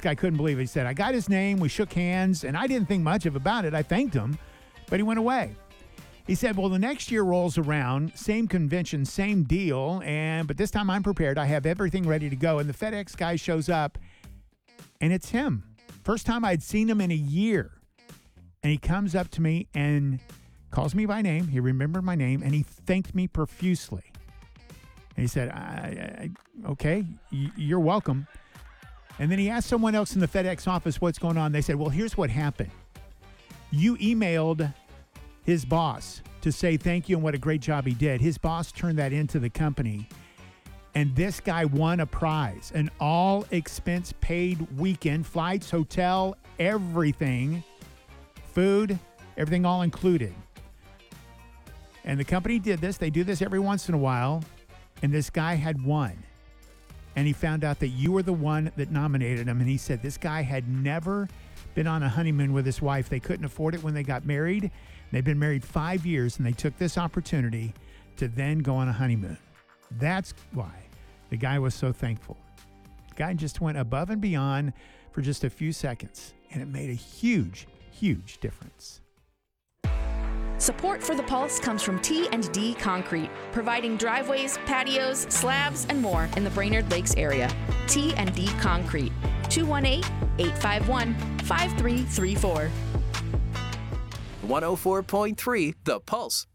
guy couldn't believe it. He said, I got his name, we shook hands, and I didn't think much about it. I thanked him, but he went away. He said, well, the next year rolls around, same convention, same deal, but this time I'm prepared. I have everything ready to go. And the FedEx guy shows up, and it's him. First time I'd seen him in a year. And he comes up to me and calls me by name. He remembered my name, and he thanked me profusely. And he said, okay, you're welcome. And then he asked someone else in the FedEx office what's going on. They said, well, here's what happened. You emailed his boss to say thank you and what a great job he did. His boss turned that into the company, and this guy won a prize, an all-expense-paid weekend, flights, hotel, everything, food, everything all included. And the company did this. They do this every once in a while, and this guy had won. And he found out that you were the one that nominated him, and he said this guy had never been on a honeymoon with his wife. They couldn't afford it when they got married. They've been married 5 years, and they took this opportunity to then go on a honeymoon. That's why the guy was so thankful. The guy just went above and beyond for just a few seconds, and it made a huge, huge difference. Support for The Pulse comes from T&D Concrete, providing driveways, patios, slabs, and more in the Brainerd Lakes area. T&D Concrete, 218-851-5334. 104.3 The Pulse.